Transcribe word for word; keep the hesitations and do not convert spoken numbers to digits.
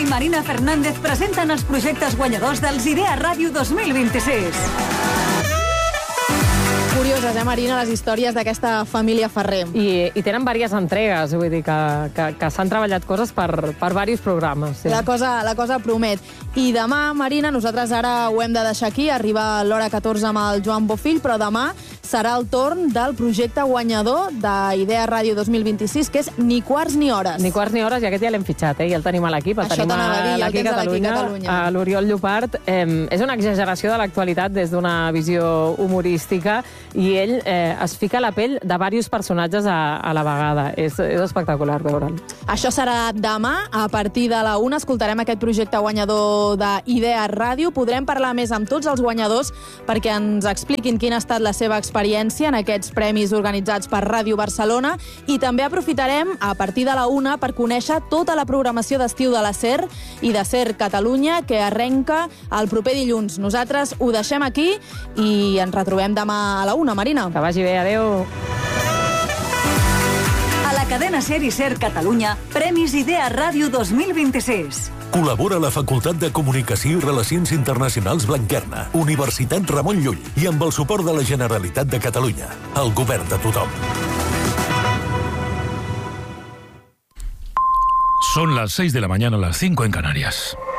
i Marina Fernández presenten els projectes guanyadors dels Idea Ràdio dos mil vint-i-sis. Curioses, eh, Marina, les històries d'aquesta família Ferrer. I, i tenen diverses entregues, vull dir que, que, que s'han treballat coses per, per diversos programes. Sí. La cosa, la cosa promet. I demà, Marina, nosaltres ara ho hem de deixar aquí, arriba l'hora catorze amb el Joan Bofill, però demà serà el torn del projecte guanyador d'Idea Ràdio dos mil vint-i-sis, que és Ni quarts ni hores. Ni quarts ni hores, i aquest ja l'hem fitxat, eh? I el tenim a l'equip, el Això tenim t'anava a dir, a el l'Aquí tens a l'Aquí Catalunya, Catalunya. a l'Oriol Llopart. Eh, és una exageració de l'actualitat des d'una visió humorística, i ell eh, es fica a la pell de diversos personatges a, a la vegada. És, és espectacular veure'l. Això serà demà, a partir de la una, escoltarem aquest projecte guanyador d'Idea Ràdio. Podrem parlar més amb tots els guanyadors perquè ens expliquin quina ha estat la seva experiència en aquests premis organitzats per Ràdio Barcelona, i també aprofitarem a partir de la una per conèixer tota la programació d'estiu de la SER i de SER Catalunya, que arrenca el proper dilluns. Nosaltres ho deixem aquí i ens retrobem demà a la una, Marina. Que vagi bé, adeu. A la cadena SER i SER Catalunya, Premis Idea Ràdio dos mil vint-i-sis. Col·labora la Facultat de Comunicació i Relacions Internacionals Blanquerna, Universitat Ramon Llull, i amb el suport de la Generalitat de Catalunya. El govern de tothom. Son las seis de la mañana, las cinco en Canarias.